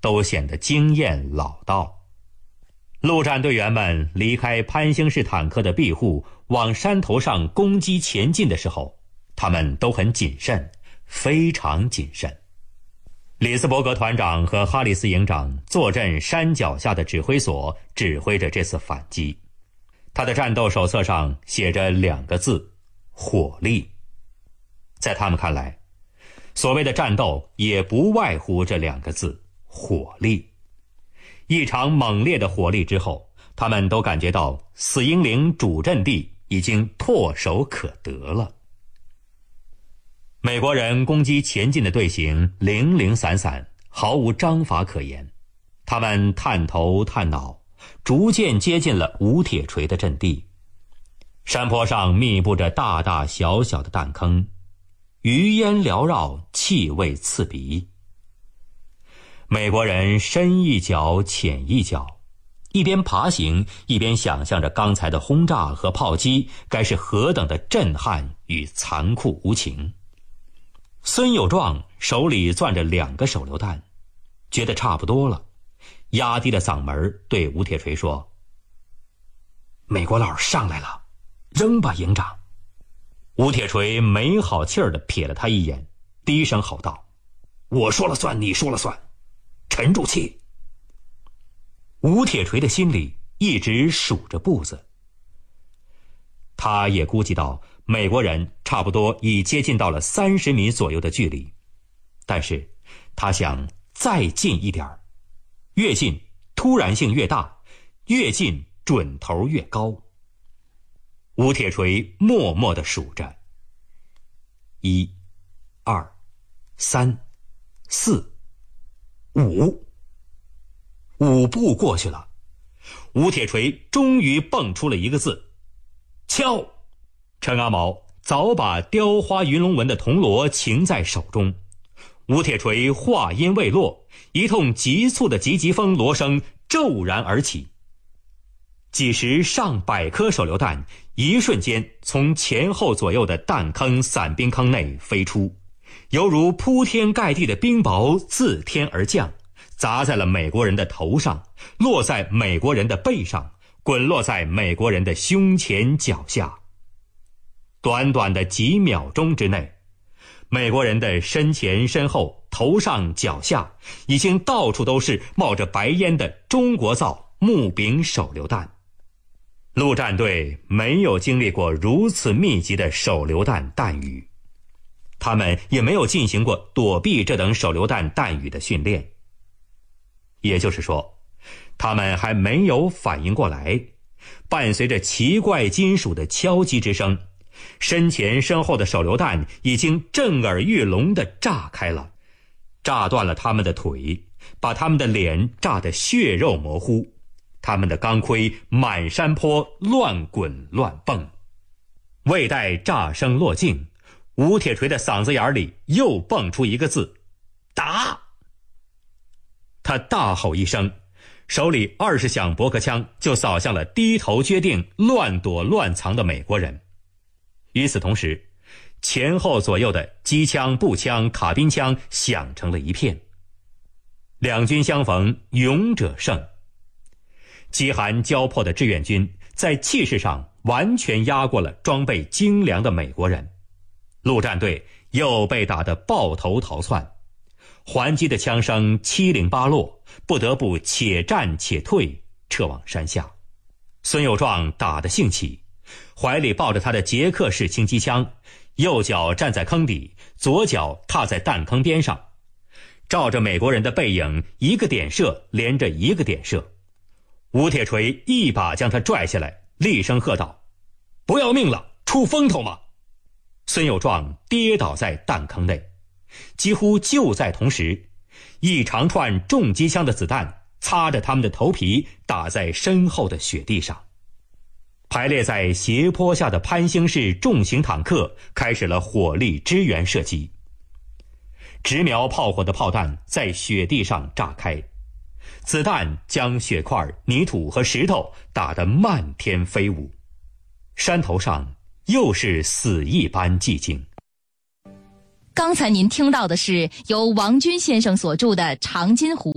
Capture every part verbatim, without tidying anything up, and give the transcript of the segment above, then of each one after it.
都显得惊艳老道。陆战队员们离开潘兴式坦克的庇护，往山头上攻击前进的时候，他们都很谨慎，非常谨慎。里斯伯格团长和哈里斯营长坐镇山脚下的指挥所，指挥着这次反击。他的战斗手册上写着两个字：火力。在他们看来，所谓的战斗也不外乎这两个字：火力。一场猛烈的火力之后，他们都感觉到死英岭主阵地已经唾手可得了。美国人攻击前进的队形零零散散，毫无章法可言。他们探头探脑，逐渐接近了吴铁锤的阵地。山坡上密布着大大小小的弹坑，余烟缭绕，气味刺鼻。美国人深一脚浅一脚，一边爬行，一边想象着刚才的轰炸和炮击该是何等的震撼与残酷无情。孙有壮手里攥着两个手榴弹，觉得差不多了，压低了嗓门对吴铁锤说：“美国佬上来了，扔吧，营长。”吴铁锤没好气儿地瞥了他一眼，低声吼道：“我说了算，你说了算，沉住气。”吴铁锤的心里一直数着步子，他也估计到美国人差不多已接近到了三十米左右的距离，但是他想再近一点，越近突然性越大，越近准头越高。吴铁锤默默地数着，一、二、三、四、五，五步过去了，吴铁锤终于蹦出了一个字：敲。陈阿毛早把雕花云龙纹的铜锣擎在手中，吴铁锤话音未落，一通急促的急急风锣声骤然而起，几十上百颗手榴弹一瞬间从前后左右的弹坑伞兵坑内飞出，犹如铺天盖地的冰雹自天而降，砸在了美国人的头上，落在美国人的背上，滚落在美国人的胸前脚下。短短的几秒钟之内，美国人的身前身后头上脚下已经到处都是冒着白烟的中国造木柄手榴弹。陆战队没有经历过如此密集的手榴弹弹雨，他们也没有进行过躲避这等手榴弹弹雨的训练。也就是说，他们还没有反应过来，伴随着奇怪金属的敲击之声，身前身后的手榴弹已经震耳欲聋地炸开了，炸断了他们的腿，把他们的脸炸得血肉模糊，他们的钢盔满山坡乱滚乱蹦。未待炸声落尽，吴铁锤的嗓子眼里又蹦出一个字：打。他大吼一声，手里二十响驳壳枪就扫向了低头决定乱躲乱藏的美国人。与此同时，前后左右的机枪、步枪、卡宾枪响成了一片。两军相逢，勇者胜。饥寒交迫的志愿军在气势上完全压过了装备精良的美国人，陆战队又被打得抱头逃窜，还击的枪声七零八落，不得不且战且退，撤往山下。孙有壮打得兴起，怀里抱着他的捷克式轻机枪，右脚站在坑底，左脚踏在弹坑边上，照着美国人的背影一个点射连着一个点射。吴铁锤一把将他拽下来，厉声喝道：不要命了，出风头吗？孙有壮跌倒在弹坑内。几乎就在同时，一长串重机枪的子弹擦着他们的头皮打在身后的雪地上。排列在斜坡下的潘兴式重型坦克开始了火力支援射击，直瞄炮火的炮弹在雪地上炸开，子弹将雪块、泥土和石头打得漫天飞舞。山头上又是死一般寂静。 刚才您听到的是由王军先生所著的《长津湖》，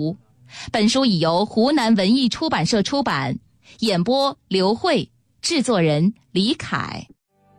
本书已由湖南文艺出版社出版，演播刘慧，制作人李凯。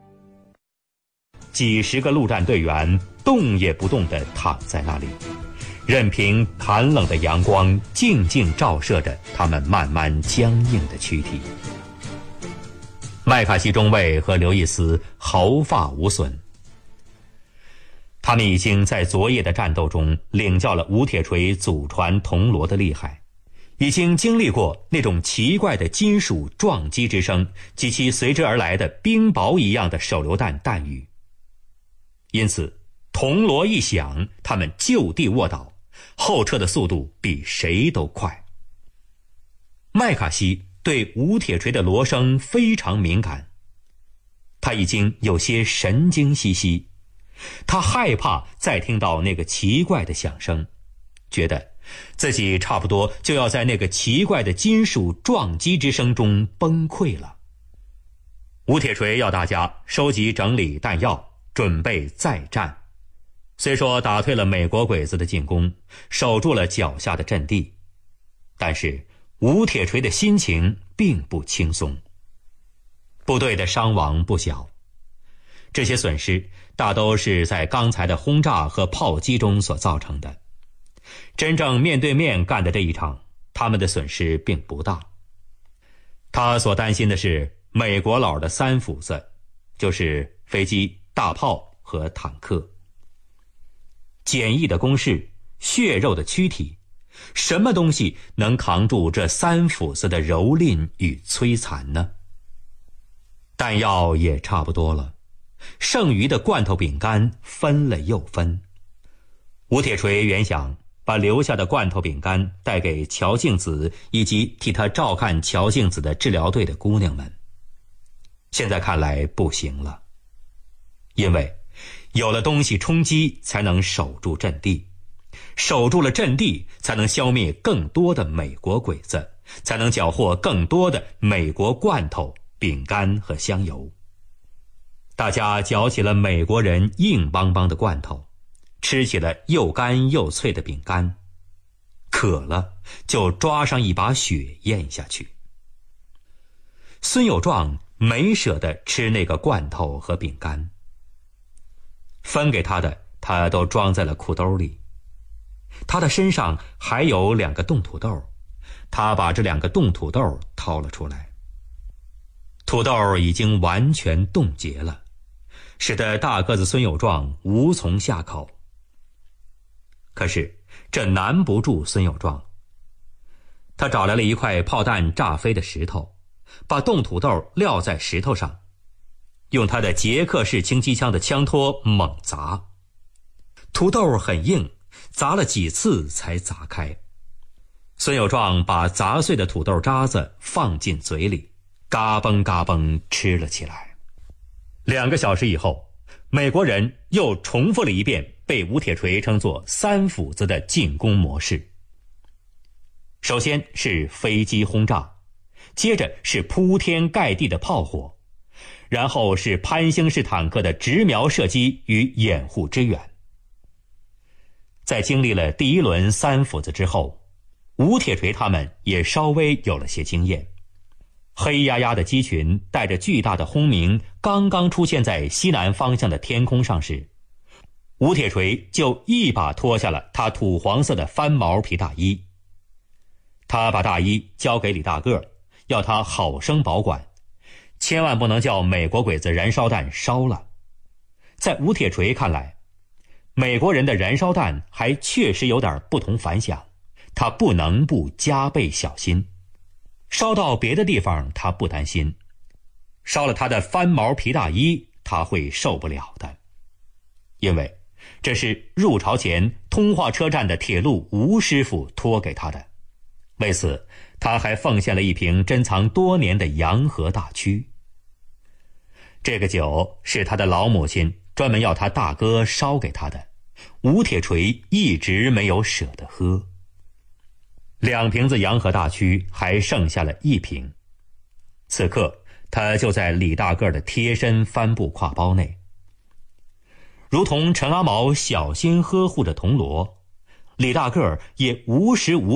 几十个陆战队员动也不动地躺在那里，任凭寒冷的阳光静静照射着他们慢慢僵硬的躯体。麦卡锡中尉和刘易斯毫发无损，他们已经在昨夜的战斗中领教了吴铁锤祖传铜锣的厉害，已经经历过那种奇怪的金属撞击之声及其随之而来的冰雹一样的手榴弹弹雨。因此铜锣一响，他们就地卧倒，后撤的速度比谁都快。麦卡锡对吴铁锤的锣声非常敏感，他已经有些神经兮兮，他害怕再听到那个奇怪的响声，觉得自己差不多就要在那个奇怪的金属撞击之声中崩溃了。吴铁锤要大家收集整理弹药，准备再战。虽说打退了美国鬼子的进攻，守住了脚下的阵地，但是吴铁锤的心情并不轻松。部队的伤亡不小，这些损失大都是在刚才的轰炸和炮击中所造成的。真正面对面干的这一场，他们的损失并不大。他所担心的是美国佬的三斧子，就是飞机、大炮和坦克。简易的工事，血肉的躯体，什么东西能扛住这三斧子的蹂躏与摧残呢？弹药也差不多了，剩余的罐头饼干分了又分。吴铁锤原想把留下的罐头饼干带给乔静子以及替他照看乔静子的治疗队的姑娘们，现在看来不行了，因为有了东西充饥，才能守住阵地，守住了阵地，才能消灭更多的美国鬼子，才能缴获更多的美国罐头、饼干和香油。大家嚼起了美国人硬邦邦的罐头，吃起了又干又脆的饼干，渴了就抓上一把血咽下去。孙有壮没舍得吃那个罐头和饼干，分给他的他都装在了裤兜里。他的身上还有两个冻土豆，他把这两个冻土豆掏了出来。土豆已经完全冻结了，使得大个子孙有壮无从下口。可是这难不住孙有壮，他找来了一块炮弹炸飞的石头，把冻土豆撂在石头上，用他的捷克式轻机枪的枪托猛砸。土豆很硬，砸了几次才砸开。孙有壮把砸碎的土豆渣子放进嘴里，嘎嘣嘎嘣吃了起来。两个小时以后，美国人又重复了一遍被吴铁锤称作三斧子的进攻模式。首先是飞机轰炸，接着是铺天盖地的炮火，然后是潘兴式坦克的直瞄射击与掩护支援。在经历了第一轮三斧子之后，吴铁锤他们也稍微有了些经验。黑压压的机群带着巨大的轰鸣刚刚出现在西南方向的天空上时，吴铁锤就一把脱下了他土黄色的翻毛皮大衣。他把大衣交给李大个，要他好生保管，千万不能叫美国鬼子燃烧弹烧了。在吴铁锤看来，美国人的燃烧弹还确实有点不同凡响，他不能不加倍小心。烧到别的地方他不担心，烧了他的翻毛皮大衣他会受不了的，因为这是入朝前通化车站的铁路吴师傅托给他的。为此他还奉献了一瓶珍藏多年的洋河大曲。这个酒是他的老母亲专门要他大哥烧给他的，吴铁锤一直没有舍得喝。两瓶子洋河大曲还剩下了一瓶，此刻他就在李大个的贴身帆布挎包内。如同陈阿毛小心呵护着铜锣，李大个也无时无